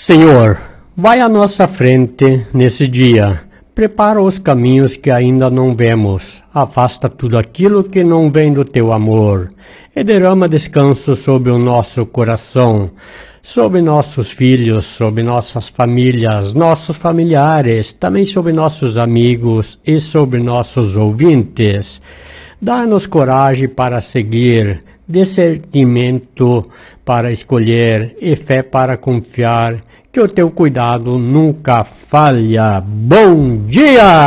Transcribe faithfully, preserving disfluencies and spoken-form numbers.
Senhor, vai à nossa frente nesse dia. Prepara os caminhos que ainda não vemos. Afasta tudo aquilo que não vem do teu amor. E derrama descanso sobre o nosso coração, sobre nossos filhos, sobre nossas famílias, nossos familiares, também sobre nossos amigos e sobre nossos ouvintes. Dá-nos coragem para seguir, discernimento para escolher e fé para confiar, que o teu cuidado nunca falha. Bom dia!